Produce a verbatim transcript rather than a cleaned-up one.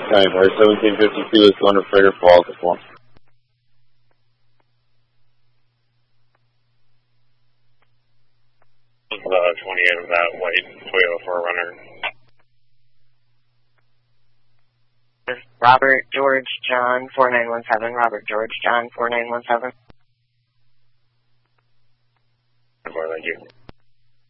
January seventeen fifty-two is going to Frater Falls at one. Uh, twenty-eight of that white Toyota four runner. Robert George John four nine one seven. Robert George John four nine one seven. Thank you.